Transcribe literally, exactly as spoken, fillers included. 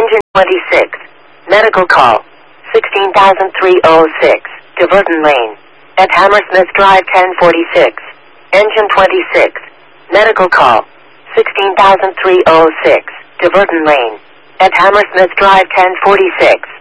Engine twenty-six. Medical call. sixteen thousand three oh six. Diverton Lane. At Hammersmith Drive ten forty-six. Engine twenty-six. Medical call. sixteen thousand three oh six. Diverton Lane. At Hammersmith Drive ten forty-six.